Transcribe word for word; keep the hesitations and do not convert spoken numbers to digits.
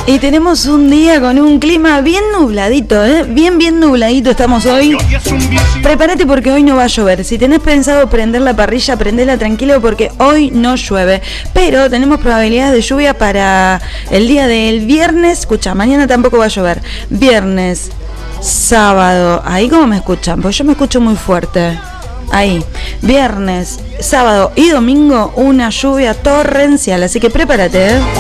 Y tenemos un día con un clima bien nubladito, ¿eh? Bien, bien nubladito estamos hoy. Prepárate porque hoy no va a llover. Si tenés pensado prender la parrilla, prendela tranquilo porque hoy no llueve. Pero tenemos probabilidades de lluvia para el día del viernes. Escucha, mañana tampoco va a llover. Viernes, sábado. Ahí como me escuchan, pues yo me escucho muy fuerte. Ahí, viernes, sábado y domingo una lluvia torrencial. Así que prepárate, ¿eh?